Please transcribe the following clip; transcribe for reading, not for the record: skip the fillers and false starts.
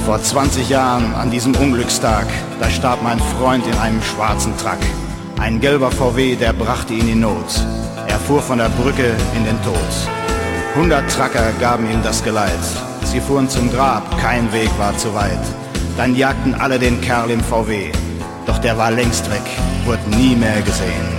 Vor 20 Jahren an diesem Unglückstag, da starb mein Freund in einem schwarzen Truck. Ein gelber VW, der brachte ihn in Not. Er fuhr von der Brücke in den Tod. 100 Trucker gaben ihm das Geleit. Sie fuhren zum Grab, kein Weg war zu weit. Dann jagten alle den Kerl im VW. Doch der war längst weg, wurde nie mehr gesehen.